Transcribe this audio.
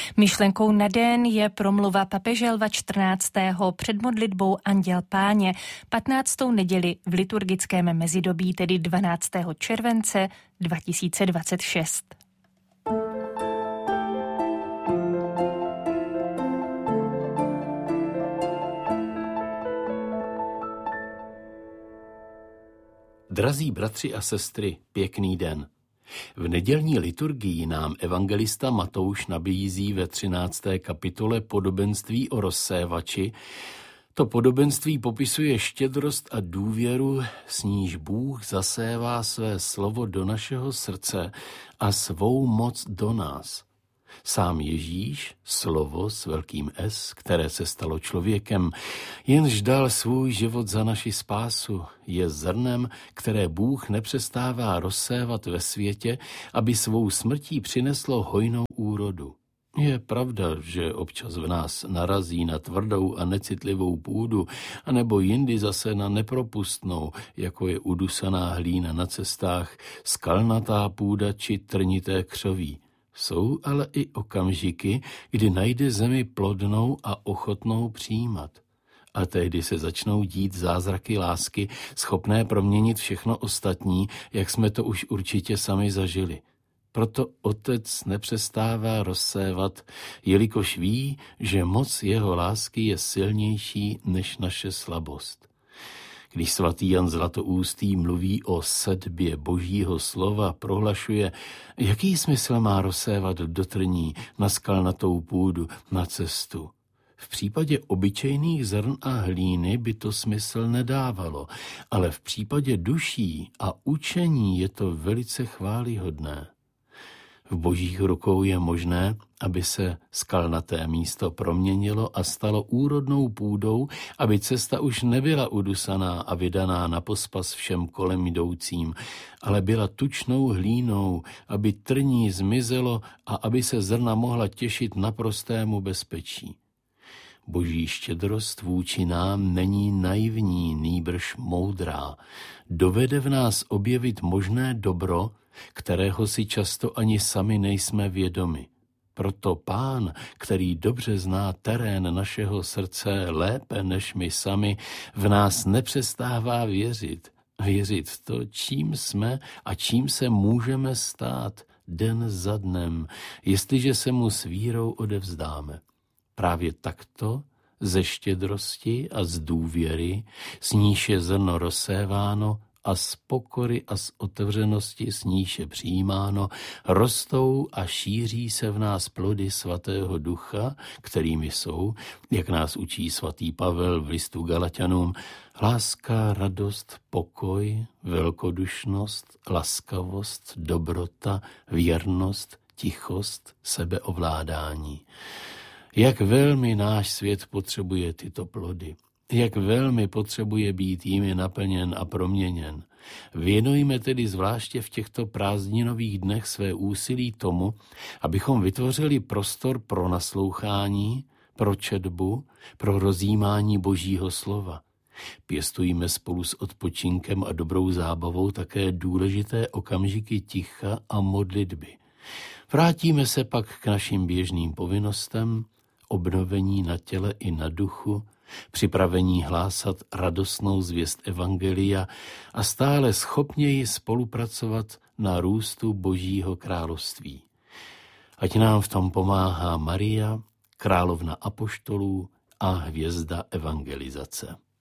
Myšlenkou na den je promluva papeže Lva 14. před modlitbou Anděl Páně 15. neděli v liturgickém mezidobí, tedy 12. července 2026. Drazí bratři a sestry, pěkný den. V nedělní liturgii nám evangelista Matouš nabízí ve 13. kapitole podobenství o rozsévači. To podobenství popisuje štědrost a důvěru, s níž Bůh zasévá své slovo do našeho srdce a svou moc do nás. Sám Ježíš, slovo s velkým S, které se stalo člověkem, jenž dal svůj život za naši spásu, je zrnem, které Bůh nepřestává rozsévat ve světě, aby svou smrtí přineslo hojnou úrodu. Je pravda, že občas v nás narazí na tvrdou a necitlivou půdu, anebo jindy zase na nepropustnou, jako je udusaná hlína na cestách, skalnatá půda či trnité křoví. Jsou ale i okamžiky, kdy najde zemi plodnou a ochotnou přijímat. A tehdy se začnou dít zázraky lásky, schopné proměnit všechno ostatní, jak jsme to už určitě sami zažili. Proto Otec nepřestává rozsévat, jelikož ví, že moc jeho lásky je silnější než naše slabost. Když svatý Jan Zlatoústý mluví o sedbě Božího slova, prohlašuje, jaký smysl má rozsévat do trní, na skalnatou půdu, na cestu. V případě obyčejných zrn a hlíny by to smysl nedávalo, ale v případě duší a učení je to velice chvályhodné. V Božích rukou je možné, aby se skalnaté místo proměnilo a stalo úrodnou půdou, aby cesta už nebyla udusaná a vydaná na pospas všem kolem jdoucím, ale byla tučnou hlínou, aby trní zmizelo a aby se zrna mohla těšit naprostému bezpečí. Boží štědrost vůči nám není naivní, nýbrž moudrá. Dovede v nás objevit možné dobro, kterého si často ani sami nejsme vědomi. Proto Pán, který dobře zná terén našeho srdce lépe než my sami, v nás nepřestává věřit. Věřit v to, čím jsme a čím se můžeme stát den za dnem, jestliže se mu s vírou odevzdáme. Právě takto, ze štědrosti a z důvěry, s níž je zrno rozséváno, a z pokory a z otevřenosti, s níž je přijímáno, rostou a šíří se v nás plody svatého ducha, kterými jsou, jak nás učí svatý Pavel v listu Galaťanům, láska, radost, pokoj, velkodušnost, laskavost, dobrota, věrnost, tichost, sebeovládání. Jak velmi náš svět potřebuje tyto plody. Jak velmi potřebuje být jimi naplněn a proměněn. Věnujme tedy zvláště v těchto prázdninových dnech své úsilí tomu, abychom vytvořili prostor pro naslouchání, pro četbu, pro rozjímání Božího slova. Pěstujme spolu s odpočinkem a dobrou zábavou také důležité okamžiky ticha a modlitby. Vrátíme se pak k našim běžným povinnostem, obnovení na těle i na duchu, připravení hlásat radostnou zvěst evangelia a stále schopněji spolupracovat na růstu Božího království. Ať nám v tom pomáhá Maria, královna apoštolů a hvězda evangelizace.